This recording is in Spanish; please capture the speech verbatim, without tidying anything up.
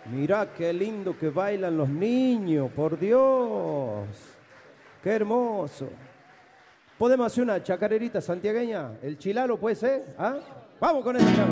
Mirá qué lindo que bailan los niños, por Dios. Qué hermoso. ¿Podemos hacer una chacarerita santiagueña? ¿El chilalo puede ser? ¿Ah? Vamos con esta chava.